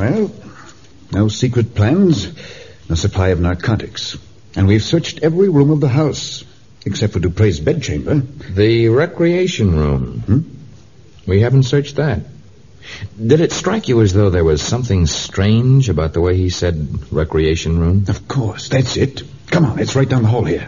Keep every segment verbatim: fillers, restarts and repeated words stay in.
Well, no secret plans, no supply of narcotics. And we've searched every room of the house, except for Dupre's bedchamber. The recreation room. Hmm? We haven't searched that. Did it strike you as though there was something strange about the way he said recreation room? Of course, that's it. Come on, it's right down the hall here.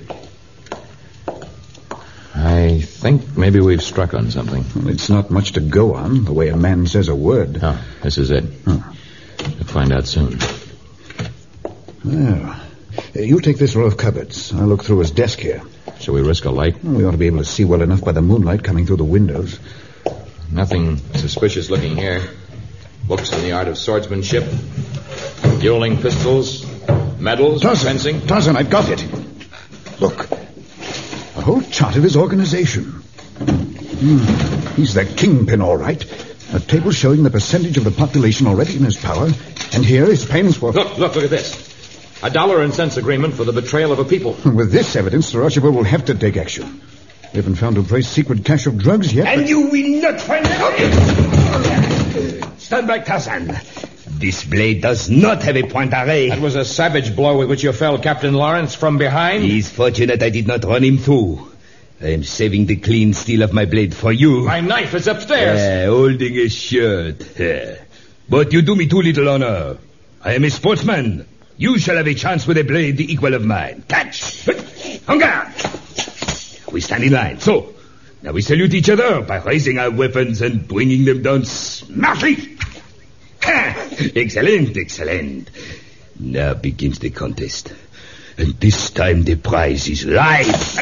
I think maybe we've struck on something. Well, it's not much to go on, the way a man says a word. Oh, this is it. Huh. We'll find out soon. Well, you take this row of cupboards. I'll look through his desk here. Shall we risk a light? Well, we ought to be able to see well enough by the moonlight coming through the windows. Nothing suspicious looking here. Books on the art of swordsmanship, dueling pistols, medals, Tarzan, fencing. Tarzan, I've got it. Look, a whole chart of his organization. Hmm. He's the kingpin, all right. A table showing the percentage of the population already in his power. And here his payments for... Look, look, look at this. A dollar and cents agreement for the betrayal of a people. With this evidence, Sir Archibald will have to take action. We haven't found Dupre's secret cache of drugs yet. And but... you will not find it. Stand back, Tarzan. This blade does not have a point array. That was a savage blow with which you fell Captain Lawrence from behind. It is fortunate I did not run him through. I am saving the clean steel of my blade for you. My knife is upstairs. Uh, holding a shirt. Uh, but you do me too little honor. I am a sportsman. You shall have a chance with a blade the equal of mine. Catch! On guard! We stand in line. So, now we salute each other by raising our weapons and bringing them down smartly. Excellent, excellent. Now begins the contest. And this time the prize is life.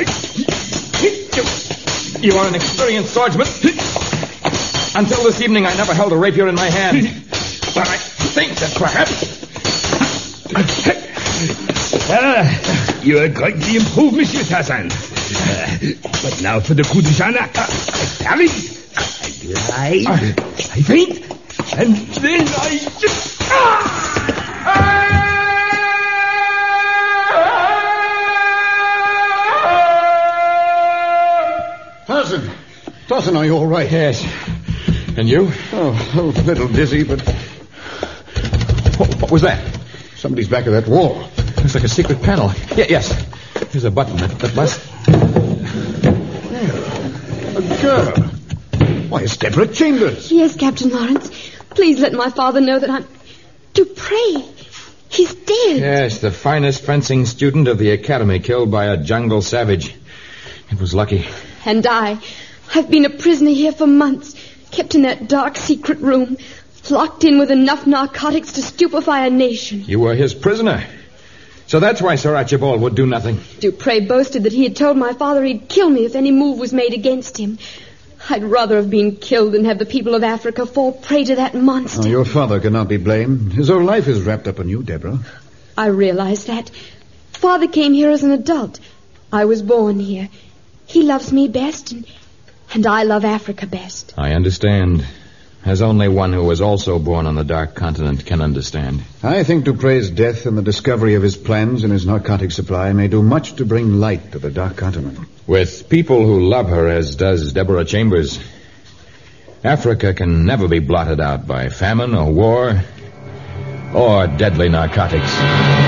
You are an experienced swordsman. Until this evening, I never held a rapier in my hand. But I think that perhaps... Ah, you are greatly improved, Monsieur Tarzan. Uh, but now for the coup de Jana. Uh, I parry, I glide, uh, I feint, and then I just... Ah! Tarzan! Tarzan, are you all right? Yes. And you? Oh, a little dizzy, but... What, what was that? Somebody's back of that wall. Looks like a secret panel. Yeah, yes. There's a button that, that must... There. A girl. Why, it's Deborah Chambers. Yes, Captain Lawrence. Please let my father know that I'm... Dupre. He's dead. Yes, the finest fencing student of the academy killed by a jungle savage. It was lucky. And I... I've been a prisoner here for months, kept in that dark secret room, locked in with enough narcotics to stupefy a nation. You were his prisoner. So that's why Sir Archibald would do nothing. Dupre boasted that he had told my father he'd kill me if any move was made against him. I'd rather have been killed than have the people of Africa fall prey to that monster. Oh, your father cannot be blamed. His whole life is wrapped up in you, Deborah. I realize that. Father came here as an adult. I was born here. He loves me best, and, and I love Africa best. I understand. As only one who was also born on the Dark Continent can understand. I think Dupre's death and the discovery of his plans and his narcotic supply may do much to bring light to the Dark Continent. With people who love her as does Deborah Chambers, Africa can never be blotted out by famine or war or deadly narcotics.